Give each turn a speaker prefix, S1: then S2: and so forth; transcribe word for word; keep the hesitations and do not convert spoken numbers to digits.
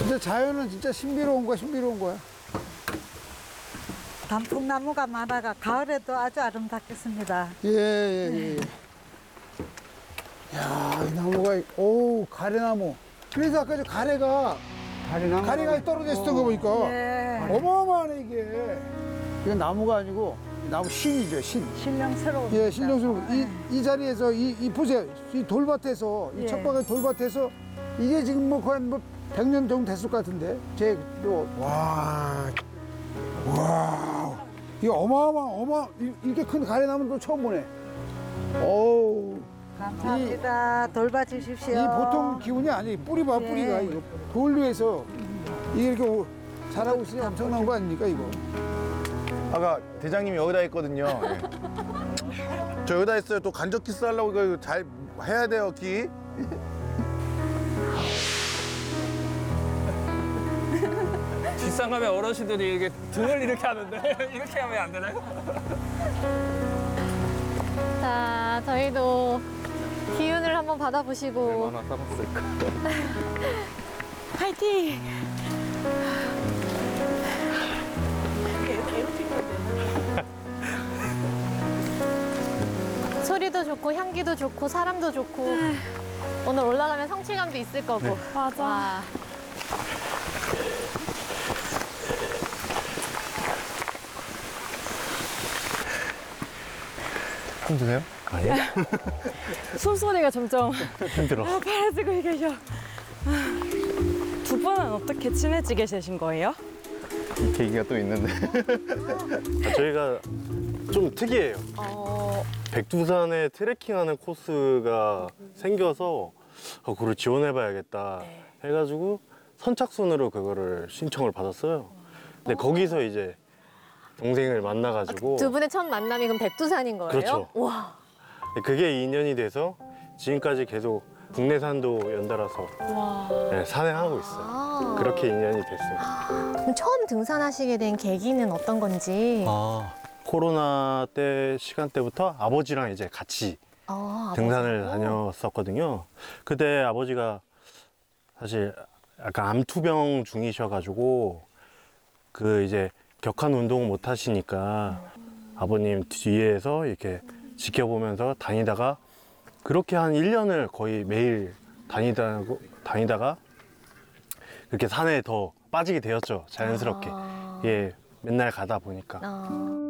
S1: 근데 자연은 진짜 신비로운 거야, 신비로운 거야.
S2: 단풍나무가 많아가 가을에도 아주 아름답겠습니다.
S1: 예, 예, 예. 야, 이 나무가, 오, 가래나무. 그래서 아까 저 가래가,
S3: 가래나무.
S1: 가래가 떨어져 있었던 거 보니까.
S2: 예.
S1: 어마어마하네, 이게. 이건 나무가 아니고, 나무 신이죠, 신.
S2: 신령스러운.
S1: 예, 신령스러운. 이, 이 자리에서, 이, 이 보세요. 이 돌밭에서, 이
S2: 예.
S1: 척박한 돌밭에서, 이게 지금 뭐 거의 뭐 백 년 정도 됐을 것 같은데. 제, 또, 와. 와. 이거 어마어마, 어마, 이- 이렇게 큰 가래나무는 또 처음 보네. 어우.
S2: 감사합니다. 돌봐 주십시오.
S1: 이 보통 기운이 아니에요. 뿌리 봐, 뿌리가.
S2: 예.
S1: 이거 돌로 해서 이게 이렇게 오- 자라고 있으니 엄청난 거 아닙니까, 이거?
S4: 아까 대장님이 여기다 했거든요. 예. 저 여기다 했어요. 또 간접 키스 하려고 이거 잘 해야 돼요, 기.
S5: 뒷산 가면 어르신들이 이게 등을 이렇게 하는데 이렇게 하면 안 되나요?
S6: 자, 저희도 기운을 한번 받아보시고
S5: 얼마나 따랐을까?
S6: 파이팅! 소리도 좋고 향기도 좋고 사람도 좋고 오늘 올라가면 성취감도 있을 거고. 맞아. 와.
S4: 힘드세요? 아니요.
S7: 숨소리가 점점
S4: 힘들어.
S7: 아, 빨라지고 계셔. 아, 두 분은 어떻게 친해지게 되신 거예요?
S4: 계기가 또 있는데.
S8: 아, 저희가 좀 특이해요.
S7: 어,
S8: 백두산에 트레킹하는 코스가 생겨서 어, 그걸 지원해봐야겠다 해가지고 선착순으로 그거를 신청을 받았어요. 근데 거기서 이제 동생을 만나가지고
S6: 두 분의 첫 만남이 그럼 백두산인 거예요?
S8: 그렇죠.
S6: 와.
S8: 그게 인연이 돼서 지금까지 계속 국내산도 연달아서 네, 산행하고 있어요.
S6: 아.
S8: 그렇게 인연이 됐습니다.
S6: 그럼 처음 등산하시게 된 계기는 어떤 건지?
S8: 아, 코로나 때 시간대부터 아버지랑 이제 같이
S6: 아,
S8: 등산을
S6: 아버지요?
S8: 다녔었거든요. 그때 아버지가 사실 약간 암투병 중이셔가지고 그 이제 격한 운동을 못 하시니까 아버님 뒤에서 이렇게 지켜보면서 다니다가 그렇게 한 일 년을 거의 매일 다니다, 다니다가 그렇게 산에 더 빠지게 되었죠. 자연스럽게.
S6: 아.
S8: 예, 맨날 가다 보니까.
S6: 아.